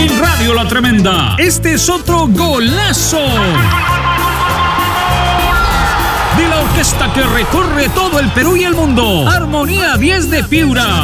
En Radio La Tremenda, este es otro golazo de la orquesta que recorre todo el Perú y el mundo. Armonía 10 de Piura.